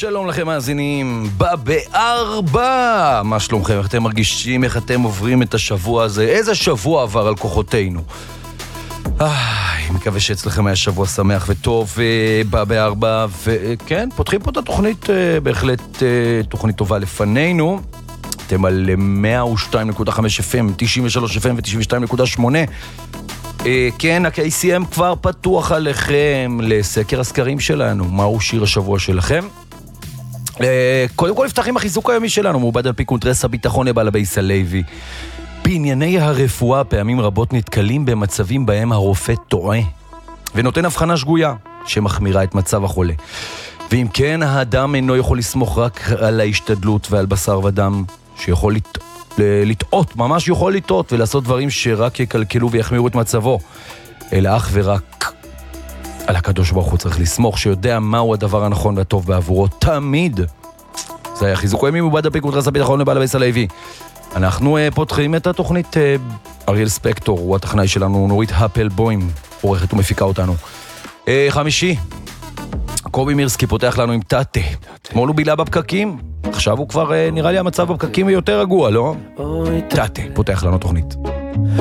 שלום לכם מאזינים, בארבע. מה שלומכם? איך אתם מרגישים? איך אתם עוברים את השבוע הזה? איזה שבוע עבר על כוחותינו? מקווה שאצלכם היה שבוע שמח וטוב, בארבע. וכן, פותחים פה את התוכנית, בהחלט תוכנית טובה לפנינו. אתם על 102.5 FM, 93 FM ו-92.8. כן, ה-KCM כבר פתוח עליכם לסקר הסקרים שלנו. מהו שיר השבוע שלכם? קודם כל נפתח עם החיזוק היומי שלנו, מעובד על פי קונטרס הביטחון לבעל הבייס הלוי. בענייני הרפואה פעמים רבות נתקלים במצבים בהם הרופא טועה ונותן הבחנה שגויה שמחמירה את מצב החולה. ואם כן, האדם אינו יכול לסמוך רק על ההשתדלות ועל בשר ודם, שיכול לטעות, ממש יכול לטעות ולעשות דברים שרק יקלקלו ויחמירו את מצבו, אלא אך ורק על הקדוש ברוך הוא צריך לסמוך, שיודע מהו הדבר הנכון והטוב בעבורו תמיד. זה היה חיזוק היומי מעובד על פי קונטרס הביטחון לבעל הבייס הלוי. אנחנו פותחים את התוכנית. אריאל ספקטור הוא הטכנאי שלנו, נורית הפלבוים עורכת ומפיקה אותנו. חמישי, קובי מירסקי פותח לנו עם טאטה. אתמול הוא בילה בפקקים, עכשיו הוא כבר נראה לי המצב בפקקים יותר רגוע, לא? טאטה פותח לנו תוכנית.